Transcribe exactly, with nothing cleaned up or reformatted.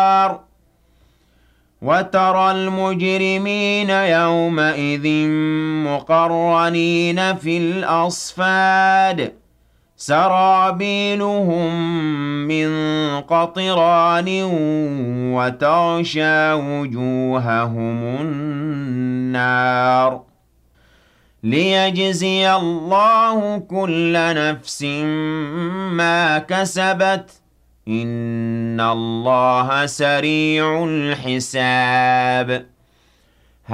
وترى المجرمين يومئذ مقرنين في الأصفاد سرابيلهم من قطران وتغشى وجوههم النار ليجزي الله كل نفس ما كسبت إن الله سريع الحساب